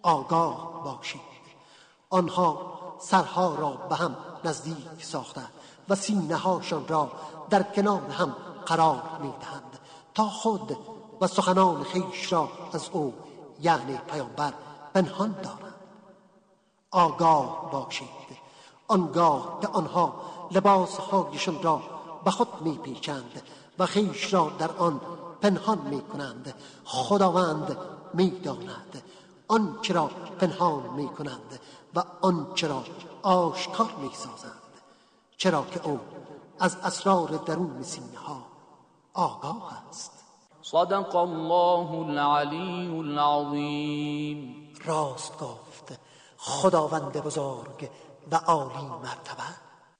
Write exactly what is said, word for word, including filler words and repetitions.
آگاه باشید. آنها سرها را به هم نزدیک ساخته و سینه هاشان را در کنار هم قرار می دهند تا خود و سخنان خویش را از او یعنی پیامبر پنهان دارند. آگاه باشید آنگاه که آنها لباسهایشان را به خود می پیچند و خویش را در آن پنهان می کنند. خداوند می داند آنچه را پنهان می کنند و آنچه را آشکار می سازند، چرا که او از اسرار درون سینه ها آگاه است. صدق الله العلی العظیم. راست گفت خداوند بزرگ و عالی مرتبه.